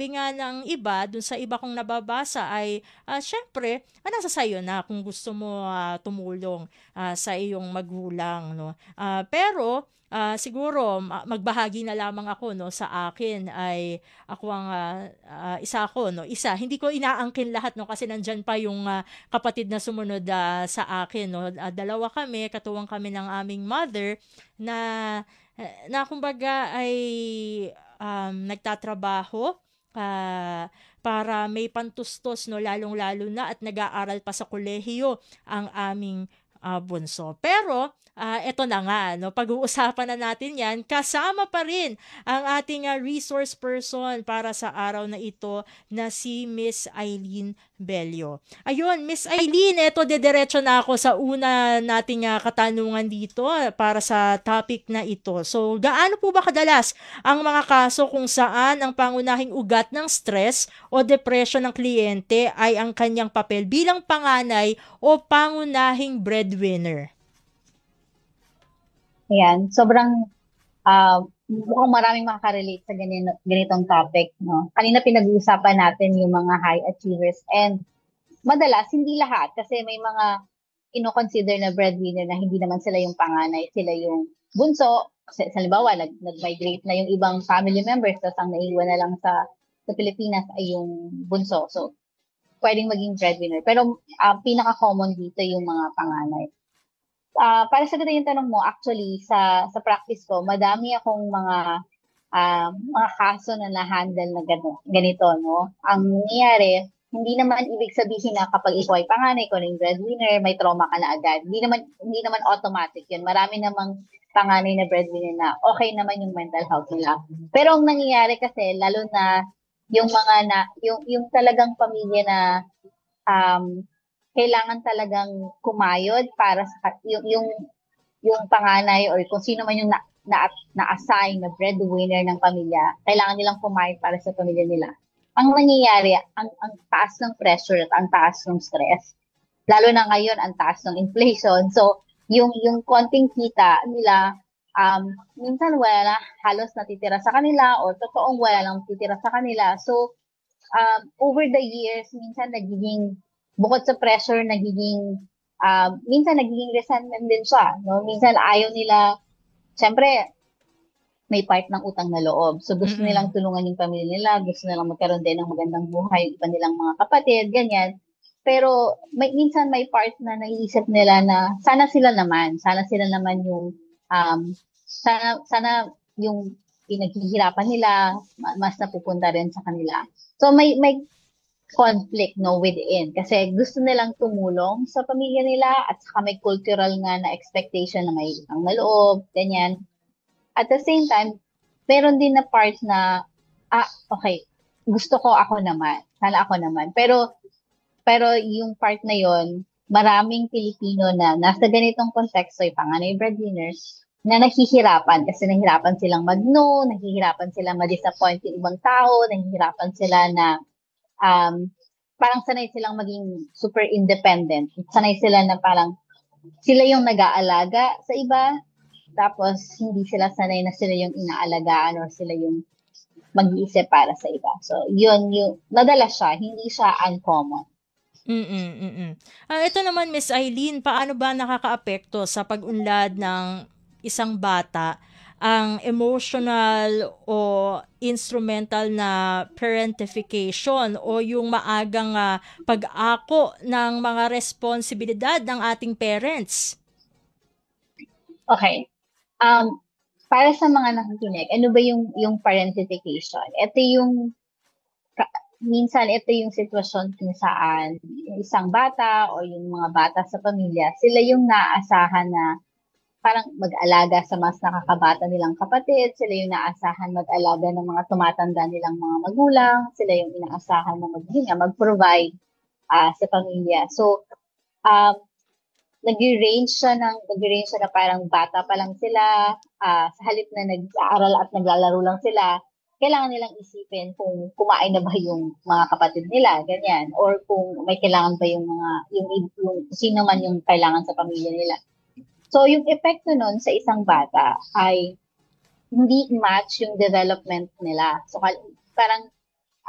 sabi nga ng iba, dun sa iba kong nababasa ay syempre, nasa sayo na kung gusto mo tumulong sa iyong magulang, no. Pero siguro magbahagi na lamang ako, no, sa akin ay ako ang isa ako, no. Isa, hindi ko inaangkin lahat, no, kasi nandyan pa yung kapatid na sumunod sa akin, no. Dalawa kami, katuwang kami ng aming mother na kumbaga ay nagtatrabaho para may pantustos, no, lalong-lalo na at nag-aaral pa sa kolehiyo ang aming bunso. Pero eto na nga, no, pag-uusapan na natin 'yan, kasama pa rin ang ating resource person para sa araw na ito na si Miss Eileen Bello. Ayun, Miss Eileen, eto dediretso na ako sa una nating katanungan dito para sa topic na ito. So, gaano po ba kadalas ang mga kaso kung saan ang pangunahing ugat ng stress o depression ng kliyente ay ang kanyang papel bilang panganay o pangunahing breadwinner? Ayan, sobrang mukhang maraming makaka-relate sa ganitong topic, no? Kanina pinag-uusapan natin yung mga high achievers and madalas, hindi lahat, kasi may mga ino-consider na breadwinner na hindi naman sila yung panganay, sila yung bunso. Kasi, halimbawa, nag-migrate na yung ibang family members, tapos ang naiwan na lang sa Pilipinas ay yung bunso. So, pwedeng maging breadwinner. Pero pinaka-common dito yung mga panganay. Para sagutin yung tanong mo, actually, sa practice ko, madami akong mga kaso na na-handle na ganito, no? Ang nangyayari, hindi naman ibig sabihin na kapag ikaw ay panganay, ikaw na yung breadwinner, may trauma ka na agad. Hindi naman automatic yun. Marami namang panganay na breadwinner na okay naman yung mental health nila. Pero ang nangyayari kasi, lalo na yung mga yung talagang pamilya na kailangan talagang kumayod para sa yung panganay or kung sino man yung na-assign na breadwinner ng pamilya, kailangan nilang kumayod para sa pamilya nila. Ang nangyayari, ang taas ng pressure at ang taas ng stress. Lalo na ngayon, ang taas ng inflation. So, yung konting kita nila, minsan wala halos natitira sa kanila or totoong wala lang natitira sa kanila. So, over the years, minsan bukod sa pressure, minsan nagiging resentment din siya. No? Minsan ayaw nila, syempre, may part ng utang na loob. So gusto nilang tulungan yung pamilya nila, gusto nilang magkaroon din ng magandang buhay, yung iba nilang mga kapatid, ganyan. Pero minsan may part na naiisip nila na sana sila naman yung sana yung pinaghihirapan nila mas napupunta rin sa kanila. So may conflict, no, within. Kasi gusto nilang tumulong sa pamilya nila at saka may cultural nga na expectation na may utang na loob, ganyan. At the same time, meron din na part na, okay, gusto ko ako naman. Sana ako naman. Pero yung part na yon, maraming Pilipino na nasa ganitong konteksto, yung panganay breadwinners, na nahihirapan kasi nahihirapan silang mag-no, nahihirapan silang ma-disappoint yung ibang tao, nahihirapan sila na parang sanay silang maging super independent. Sanay sila na parang sila yung nag-aalaga sa iba, tapos hindi sila sanay na sila yung inaalagaan or sila yung mag-iisip para sa iba. So, yun yung madalas siya, hindi siya uncommon. Ito naman, Miss Eileen, paano ba nakakaapekto sa pag-unlad ng isang bata ang emotional o instrumental na parentification o yung maagang pag-ako ng mga responsibilidad ng ating parents? Okay. Para sa mga nakikinig, ano ba yung parentification? Minsan ito yung sitwasyon kung saan yung isang bata o yung mga bata sa pamilya, sila yung naaasahan na parang mag-alaga sa mas nakakabata nilang kapatid, sila yung naasahan mag-alaga ng mga tumatanda nilang mga magulang, sila yung inaasahan na mag-provide sa pamilya. So, nag-range siya na parang bata pa lang sila, sa halip na nag-aaral at naglalaro lang sila, kailangan nilang isipin kung kumain na ba yung mga kapatid nila, ganyan, or kung may kailangan ba yung sino man yung kailangan sa pamilya nila. So, yung epekto nun sa isang bata ay hindi match yung development nila. So, parang